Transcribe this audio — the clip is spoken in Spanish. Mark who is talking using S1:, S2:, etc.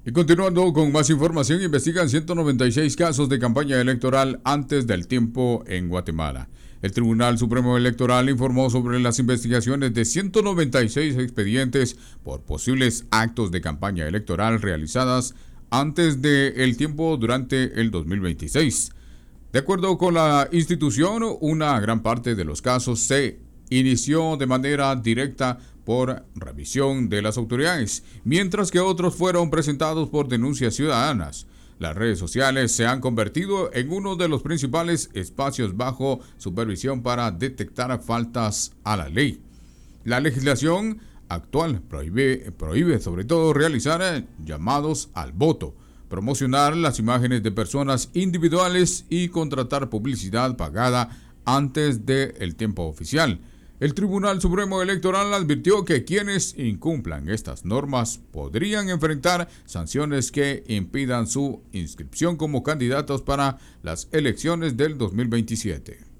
S1: Y continuando con más información, investigan 196 casos de campaña electoral antes del tiempo en Guatemala. El Tribunal Supremo Electoral informó sobre las investigaciones de 196 expedientes por posibles actos de campaña electoral realizadas antes del tiempo durante el 2026. De acuerdo con la institución, una gran parte de los casos se inició de manera directa por revisión de las autoridades, mientras que otros fueron presentados por denuncias ciudadanas. Las redes sociales se han convertido en uno de los principales espacios bajo supervisión para detectar faltas a la ley. La legislación actual prohíbe sobre todo realizar llamados al voto, promocionar las imágenes de personas individuales y contratar publicidad pagada antes del tiempo oficial. El Tribunal Supremo Electoral advirtió que quienes incumplan estas normas podrían enfrentar sanciones que impidan su inscripción como candidatos para las elecciones del 2027.